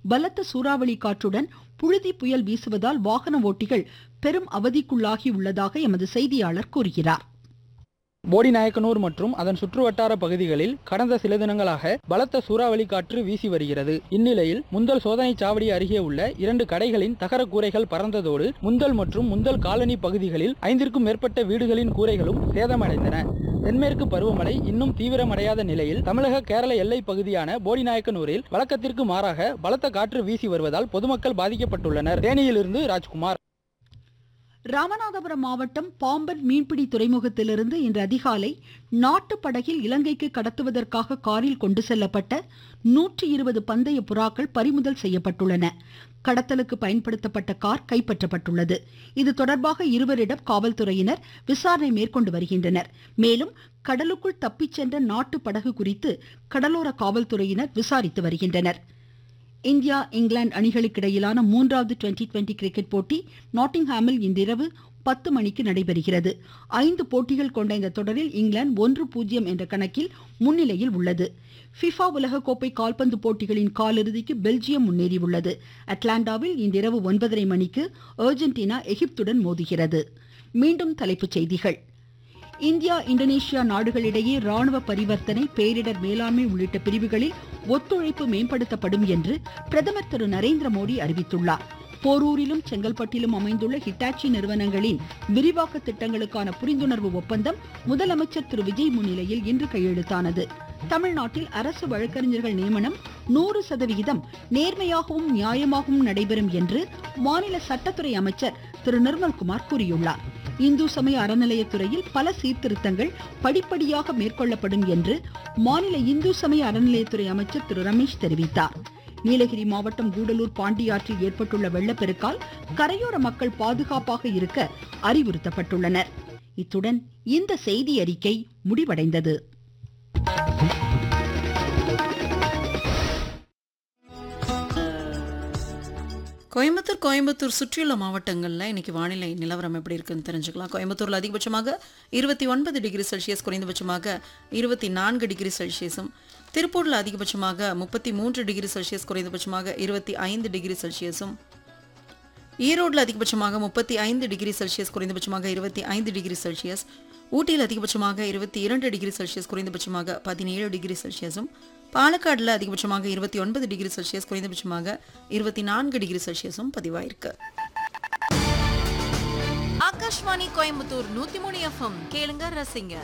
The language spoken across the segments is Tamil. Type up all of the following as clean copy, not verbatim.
பலத்த சூறாவளி காற்றுடன் புழுதி புயல் வீசுவதால் வாகன ஓட்டிகள் பெரும் அவதிக்குள்ளாகியுள்ளதாக எமது செய்தியாளர் கூறுகிறார். போடிநாயக்கனூர் மற்றும் அதன் சுற்றுவட்டார பகுதிகளில் கடந்த சில தினங்களாக பலத்த சூறாவளி காற்று வீசி வருகிறது. இந்நிலையில் முந்தல் சோதனை சாவடி அருகே உள்ள 2 கடைகளின் தகர கூரைகள் பறந்ததோடு முந்தல் மற்றும் முந்தல் காலனி பகுதிகளில் 5க்கும் மேற்பட்ட வீடுகளின் கூரைகளும் சேதமடைந்தன. தென்மேற்கு பருவமழை இன்னும் தீவிரமடையாத நிலையில் தமிழக கேரள எல்லை பகுதியான போடிநாயக்கனூரில் வழக்கத்திற்கு மாறாக பலத்த காற்று வீசி வருவதால் பொதுமக்கள் பாதிக்கப்பட்டுள்ளனர். தேனியிலிருந்து ராஜ்குமார். ராமநாதபுரம் மாவட்டம் பாம்பன் மீன்பிடி துறைமுகத்திலிருந்து இன்று அதிகாலை நாட்டு படகில் இலங்கைக்கு கடத்துவதற்காக காரில் கொண்டு செல்லப்பட்ட 120 பந்தய புறாக்கள் பறிமுதல் செய்யப்பட்டுள்ளன. கடத்தலுக்கு பயன்படுத்தப்பட்ட கார் கைப்பற்றப்பட்டுள்ளது. இது தொடர்பாக இருவரிடம் காவல்துறையினர் விசாரணை மேற்கொண்டு வருகின்றனர். மேலும் கடலுக்குள் தப்பிச் சென்ற நாட்டு படகு குறித்து கடலோர காவல்துறையினர் விசாரித்து வருகின்றனர். இந்தியா இங்கிலாந்து அணிகளுக்கிடையிலான 3வது டுவெண்டி கிரிக்கெட் போட்டி நாட்டிங்ஹாமில் இன்றிரவு 10 மணிக்கு நடைபெறுகிறது. 5 போட்டிகள் கொண்ட இந்த தொடரில் இங்கிலாந்து 1-0 என்ற கணக்கில் முன்னிலையில் உள்ளது. ஃபிஃபா உலகக்கோப்பை கால்பந்து போட்டிகளின் காலிறுதிக்கு பெல்ஜியம் முன்னேறியுள்ளது. அட்லாண்டாவில் இன்றிரவு 9:30 மணிக்கு அர்ஜென்டினா எகிப்துடன் மோதுகிறது. மீண்டும் தலைப்புச் செய்திகள். இந்தியா இந்தோனேஷியா நாடுகளிடையே ராணுவ பரிவர்த்தனை, பேரிடர் மேலாண்மை உள்ளிட்ட பிரிவுகளில் ஒத்துழைப்பு மேம்படுத்தப்படும் என்று பிரதமர் திரு நரேந்திர மோடி அறிவித்துள்ளார். போரூரிலும் செங்கல்பட்டிலும் அமைந்துள்ள ஹிட்டாச்சி நிறுவனங்களின் விரிவாக்க திட்டங்களுக்கான புரிந்துணர்வு ஒப்பந்தம் முதலமைச்சர் திரு விஜய் முன்னிலையில் இன்று கையெழுத்தானது. தமிழ்நாட்டில் அரசு வழக்கறிஞர்கள் நியமனம் 100% நேர்மையாகவும் நியாயமாகவும் நடைபெறும் என்று மாநில சட்டத்துறை அமைச்சர் திரு நிர்மல்குமார் கூறியுள்ளார். இந்து சமய அறநிலையத்துறையில் பல சீர்திருத்தங்கள் படிப்படியாக மேற்கொள்ளப்படும் என்று மாநில இந்து சமய அறநிலையத்துறை அமைச்சர் திரு ரமேஷ் தெரிவித்தார். நீலகிரி மாவட்டம் கூடலூர் பாண்டியாற்றில் ஏற்பட்டுள்ள வெள்ளப்பெருக்கால் கரையோர மக்கள் பாதுகாப்பாக இருக்க அறிவுறுத்தப்பட்டுள்ளனர். இத்துடன் இந்த செய்தி அறிக்கை முடிவடைந்தது. கோயம்புத்தூர் சுற்றியுள்ள மாவட்டங்களில் இன்னைக்கு வானிலை நிலவரம் எப்படி இருக்குன்னு தெரிஞ்சுக்கலாம். கோயம்புத்தூரில் அதிகபட்சமாக 29 டிகிரி செல்சியஸ், குறைந்தபட்சமாக 24 டிகிரி செல்சியஸும், திருப்பூரில் அதிகபட்சமாக 33 டிகிரி செல்சியஸ், குறைந்தபட்சமாக 25 டிகிரி செல்சியஸும், ஈரோட்டில் அதிகபட்சமாக 35 டிகிரி செல்சியஸ், குறைந்தபட்சமாக 25 டிகிரி செல்சியஸ், ஊட்டியில் அதிகபட்சமாக 22 டிகிரி செல்சியஸ், குறைந்தபட்சமாக 17 டிகிரி செல்சியஸும், பாலக்காடுல அதிகபட்சமாக 29 டிகிரி செல்சியஸ், குறைந்தபட்சமாக 24 டிகிரி செல்சியஸும் பதிவாயிருக்கு. ஆகாஷ்வாணி கோயம்புத்தூர் 103 FM கேளுங்க, ரசிங்க.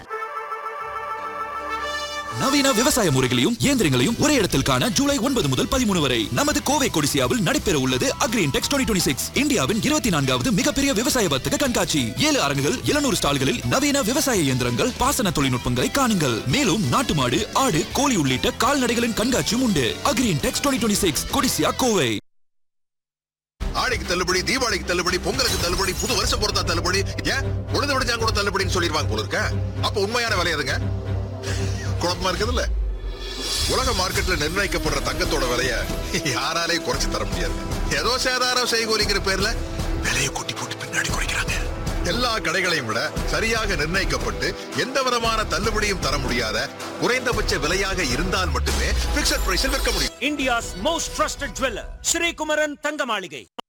நவீன விவசாய முறைகளையும் இயந்திரங்களையும் ஒரே இடத்தில் காண ஜூலை 9 முதல் 13 வரை நமது கோவை கொடிசியாவில் நடைபெற உள்ளது அக்ரின்டெக்ஸ் 2026, இந்தியாவின் 24வது மிகப்பெரிய விவசாய வர்த்தக கண்காட்சி. 7 அரங்குகள், 700 ஸ்டால்களில் நவீன விவசாய இயந்திரங்கள், பாசன தொழில்நுட்பங்களை காணுங்கள். மேலும் நாட்டு மாடு, ஆடு, கோழி உள்ளிட்ட கால்நடைகளின் கண்காட்சியும் உண்டு. அக்ரின்டெக்ஸ் 2026, கொடிசியா, கோவை. ஆடிக்கு தள்ளுபடி, தீபாவளிக்கு தள்ளுபடி, பொங்கலுக்கு தள்ளுபடி, புது வருஷம் பொறுத்தா தள்ளுபடி, ஏன் உழுது விடுச்சா கூட தள்ளுபடின்னு சொல்லிடுவாங்க போல இருக்க. அப்ப உண்மையான விலை எதுங்க? குழப்பமா இருக்குதுல்ல. உலக மார்க்கெட்ல நிர்ணயிக்கப்படுற தங்கத்தோட விலைய யாராலே குறைச்சு தர முடியாது. ஏதோ சேதாரம் செய்கூலிங்கிற பேர்ல விலையை கூட்டி போட்டு பின்னாடி குறைக்கிறாங்க. எல்லா கடைகளையும் விட சரியாக நிர்ணயிக்கப்பட்டு எந்த விதமான தள்ளுபடியும் தர முடியாத குறைந்தபட்ச விலையாக இருந்தால் மட்டுமே பிக்ஸட் பிரைஸில் விற்க முடியும். India's most trusted jeweller Sri Kumaran தங்க மாளிகை.